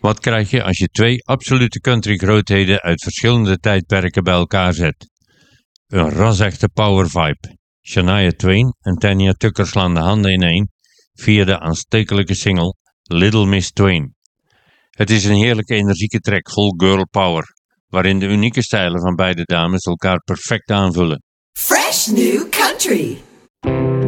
Wat krijg je als je twee absolute country-grootheden uit verschillende tijdperken bij elkaar zet? Een ras-echte power vibe. Shania Twain en Tanya Tucker slaan de handen ineen via de aanstekelijke single Little Miss Twain. Het is een heerlijke energieke track vol girl power, waarin de unieke stijlen van beide dames elkaar perfect aanvullen. Fresh New Country.